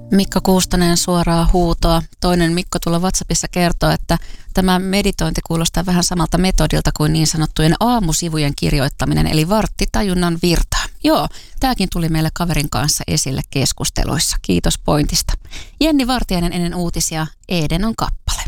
Mikko Kuustonen suoraa huutoa. Toinen Mikko tuolla WhatsAppissa kertoo, että tämä meditointi kuulostaa vähän samalta metodilta kuin niin sanottujen aamusivujen kirjoittaminen, eli varttitajunnan virtaa. Joo, tämäkin tuli meille kaverin kanssa esille keskusteluissa. Kiitos pointista. Jenni Vartiainen ennen uutisia. Eden on kappale.